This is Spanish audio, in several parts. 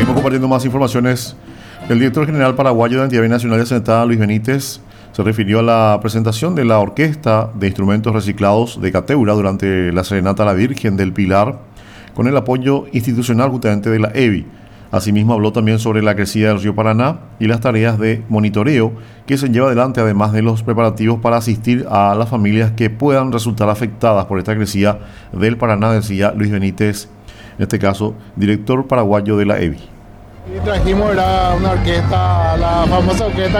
Seguimos compartiendo más informaciones. El director general paraguayo de la Entidad Binacional de Sentada, Luis Benítez, se refirió a la presentación de la Orquesta de Instrumentos Reciclados de Cateura durante la Serenata a la Virgen del Pilar, con el apoyo institucional justamente de la EBI. Asimismo, habló también sobre la crecida del río Paraná y las tareas de monitoreo que se lleva adelante, además de los preparativos para asistir a las familias que puedan resultar afectadas por esta crecida del Paraná, decía Luis Benítez, en este caso, director paraguayo de la EBI. Y trajimos una orquesta, la famosa orquesta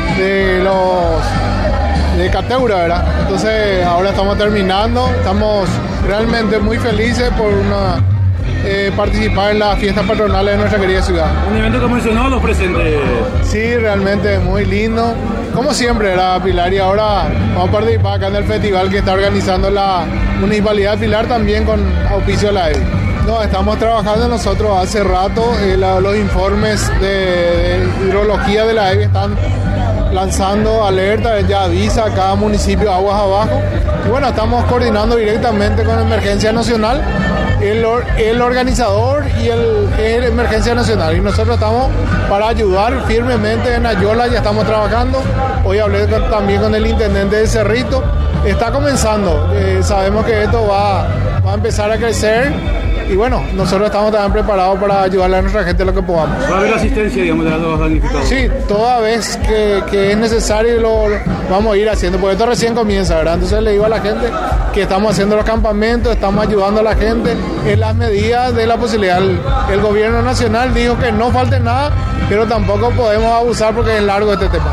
de Cateura, ¿verdad? Entonces ahora estamos terminando, estamos realmente muy felices por participar en las fiestas patronales de nuestra querida ciudad. Un evento que mencionó los presentes. Sí, realmente muy lindo. Como siempre, era Pilar, y ahora vamos a participar acá en el festival que está organizando la Municipalidad de Pilar, también con auspicio de la EBI. No, estamos trabajando nosotros hace rato, los informes de hidrología de la EBI están lanzando alertas, ya avisa a cada municipio aguas abajo. Y bueno, estamos coordinando directamente con Emergencia Nacional, el organizador y el Emergencia Nacional. Y nosotros estamos para ayudar firmemente en Ayola, ya estamos trabajando. Hoy hablé también con el intendente de Cerrito. Está comenzando, sabemos que esto va a empezar a crecer. Y bueno, nosotros estamos también preparados para ayudarle a nuestra gente lo que podamos. ¿Va a haber asistencia, digamos, de los damnificados? Sí, toda vez que es necesario lo vamos a ir haciendo, porque esto recién comienza, ¿verdad? Entonces le digo a la gente que estamos haciendo los campamentos, estamos ayudando a la gente en las medidas de la posibilidad. El gobierno nacional dijo que no falte nada, pero tampoco podemos abusar porque es largo este tema.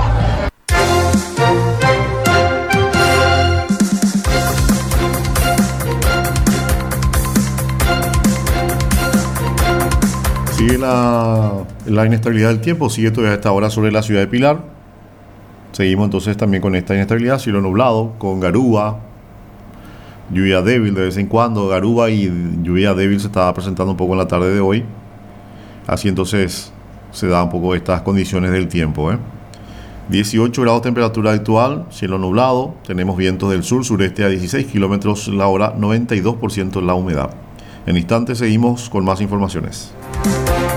Sigue la inestabilidad del tiempo, sigue todavía a esta hora sobre la ciudad de Pilar. Seguimos entonces también con esta inestabilidad, cielo nublado, con garúa, lluvia débil de vez en cuando, garúa y lluvia débil se estaba presentando un poco en la tarde de hoy. Así entonces se da un poco estas condiciones del tiempo. 18 grados temperatura actual, cielo nublado, tenemos vientos del sur-sureste a 16 kilómetros la hora, 92% la humedad. En instantes seguimos con más informaciones.